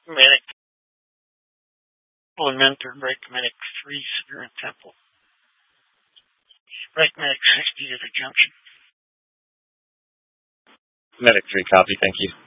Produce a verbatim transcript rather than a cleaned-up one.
Medic and mentor, break medic three, Spirit Temple. Break medic sixty to the junction. Medic three, copy, thank you.